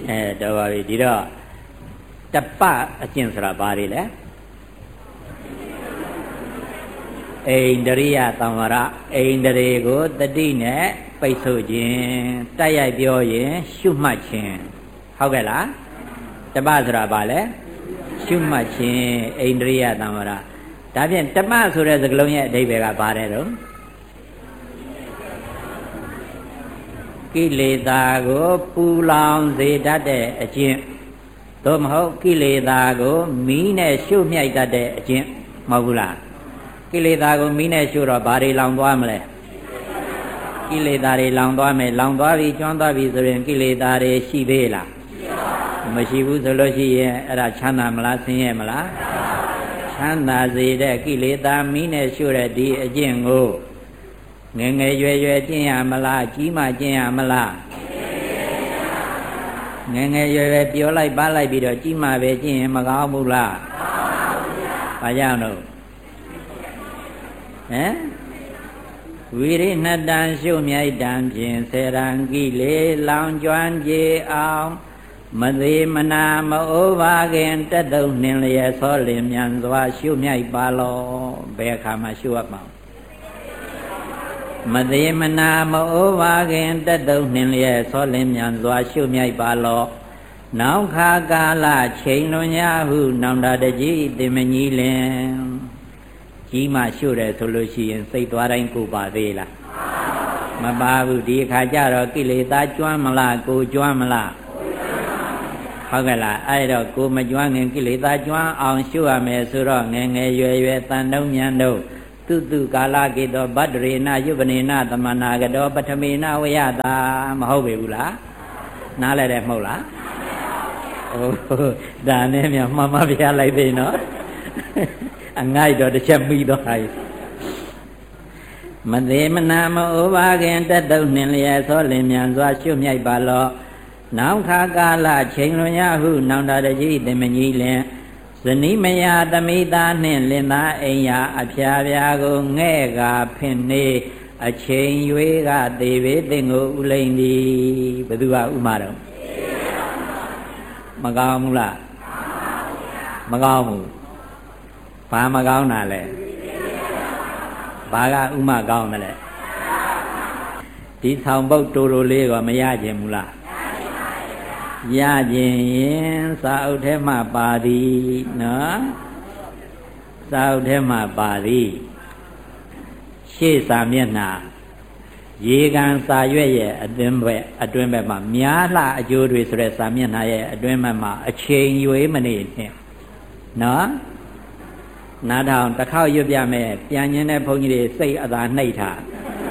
တော်ပါပြီဒီတော့တပအကျင့်ဆိုတာဘာတွေလဲအိန္ဒြိယသံဝရအိန္ဒြေကိုတတိနဲ့ပိတ်ဆို့ခြင်းတိုက်ရိုက်ပြောရင်ရှုမှတ်ခြင်းဟုတ်ကဲ့လားတပဆိုတာဘာလဲရှုမှတ်ခြင်းအိန္ဒြိယသံဝရဒါဖြင့်တပဆိုတဲ့စကားလုံးရဲ့အဓိပ္ပာယ်ကဘာလဲတော့ကိလေသာကိုပူလောင်စေတတ်တဲ့အကျင့်သို့မဟုတ်ကိလေသာကိုမီးနဲ့ရှို့မြိုက်တတ်တဲ့အကျင့်မဟုတ်ဘူးလားကိလေသာကိုမီးနဲ့ရှို့တော့ဘာတွေလောင်သွားမလဲကိလေသာတွေလောင်သွားမယ်လောင်သွားပြီကျွမ်းသွားပြီဆိုရင်ကိလေသာတွေရှိသေးလားမရှိဘူးဆိုလို့ရှိရင်အဲ့ဒါချမ်းသာမလားဆင်းရဲမလားချမ်းသာစေတဲ့ကိလေသာမီးနဲ့ရှို့တဲ့ဒီအကျင့်ကိုငယ်ငယ်ရွယ်ရွယ်ကျင့်ရမလားကြီးမှကျင့်ရမလားငယ်ငယ်ရွယ်ရွယ်ပြောလိုက်ပါလိုက်ပြီးတော့ကြီးမှပဲကျင့်ရင်မကောင်းဘူးလားဘာကြောင့်လို့ဝိရိဏတံရှုမြိုက်တံဖြင့်စေရန်ကိလေလောင်ကျွမ်းကြေအောင်မသေးမနာမအိုးပါခင်တက်တုံနှင်လျက်ဆောလင်မြန်စွာရှုမြိုက်ပါလောဘယ်အခါမှရှုရမှာမသေးမနာမအိုးပါခင်တက်တုံနှင်လျက်ဆောလင်မြန်စွာရှုမြိုက်ပါလောနောင်ခါကာလချိန်လွန်ညာဟုနောင်တတကြီးတင်မကြီးလင်ကြီးမှရှုတယ်ဆိုလို့ရှိရင်စိတ်သွားတိုင်းကိုပါသေးလားမပါဘူးဒီအခါကျတော့ကိလေသာကျွမ်းမလားကိုကျွမ်းမလားဟုတ်ကဲ့လားအဲ့တော့ကိုမကျွမ်းခင်ကိလေသာကျွမ်းအောင်ရှုရမယ်ဆိုတော့ငယ်ငယ်ရွယ်ရွယ်တန်တုံးမြန်တို့တုကာလကေတောဗတ္တရေနယုပနေနသမနာကတောပထမေနဝယတာမဟုတ်ပေဘူးလားနားလဲတယ်မဟုတ်လားဒါနဲ့မြမမပြလိုက်သေးနော်အငိုက်တော့တစ်ချက်ပြီးတော့ဟာမသေးမနာမအိုးပါခင်တက်တုံနှင်လျက်သောလင်မြန်စွာရှုမြိုက်ပါလောနောင်ခါကာလချိန်လွန်ရဟုနောင်တတကြီးတင်မကြီးလင်ဇနီးမယာသမိသားနှင့်လင်သားအိမ်ယာအဖျားပြားကိုငဲ့ကဖင်နေအချိန်ရွေးကသေးပေတင်ကိုဥလိန်သည်ဘယ်သူကဥမာတော့မကောင်းဘူးလားမကောင်းဘူးဘာမကောင်းတာလဲဘာကဥမာကောင်းတယ်လဲဒီဆောင်ပုတ်တူတူလေးကမရခြင်းဘူးလားရခြင်းရင်စာအုပ်ထဲမှာပါသည်နော်စာအုပ်ထဲမှာပါသည်ရှေ့စာမျက်နှာရေကန်စာရွက်ရဲ့အတွင်းဘက်မှာများလှအကျိုးတွေဆိုတဲ့စာမျက်နှာရဲ့အတွင်းဘက်မှာအချိန်ရွေးမနေနဲ့နော်နားထောင်တစ်ခေါက်ရွတ်ပြမယ်ပြန်ញင်းတဲ့ဘုန်းကြီးတွေစိတ်အသာနှိပ်ထား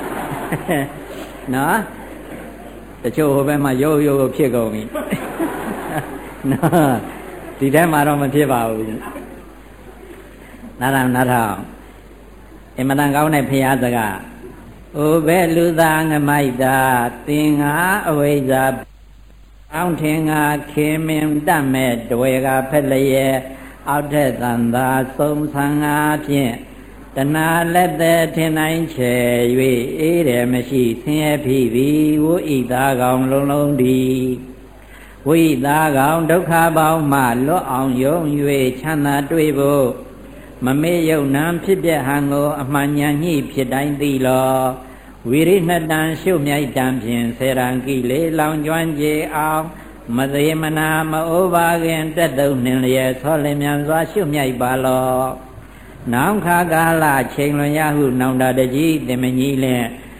နော်တချို့ဟိုဘက်မှာရိုးရိုးဖြစ်ကုန်ပြီနော်ဒီထဲမှာတော့မဖြစ်ပါဘူးနားထောင်အင်မတန်ကောင်းတဲ့ဖရာစကားအိုဘဲလူသားငမိုက်တာသင်္ဃာအဝိဇ္ဇာအောင်းထင်ငါခင်မင်တတ်မဲ့တွေကဖက်လျက်အောက်ထက်သံသာဆုံးဆံငါဖြင့်တဏှာလက်သက်ထင်တိုင်းချေ၍အေးတယ်မရှိဆင်းရဲဖြစ်ပြီးဝိဣသားကောင်လုံးလုံးဒီဝိသားကောင်ဒုက္ခပေါင်းမှလွတ်အောင်ယုံ၍ချမ်းသာတွေ့ဖို့မမေ့ယုံနံဖြစ်ပြဟံကိုအမှန်ဉာဏ်ညှိဖြစ်တိုင်းသိလောဝိရိဏတံရှုမြိုက်တံဖြင့်စေရန်ကိလေလောင်ကျွမ်းကြေအောင်မသေးမနာမအိုးပါခင်တက်တုံနှင်လျက်ဆောလင်မြန်စွာရှုမြိုက်ပါလောနောင်ခါကာလချိန်လွန်ရဟုနောင်တတကြီးတင်မကြီးလင်